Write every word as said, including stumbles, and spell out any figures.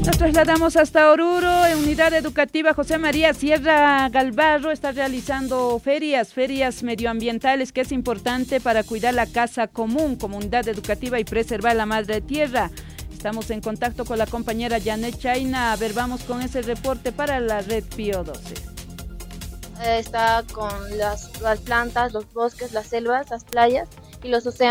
Nos trasladamos hasta Oruro. En Unidad Educativa José María Sierra Galvarro está realizando ferias, ferias medioambientales, que es importante para cuidar la casa común, comunidad educativa y preservar la madre tierra. Estamos en contacto con la compañera Janet Chaina. A ver, vamos con ese reporte para la red Pío doce. Está con las, las plantas, los bosques, las selvas, las playas y los océanos.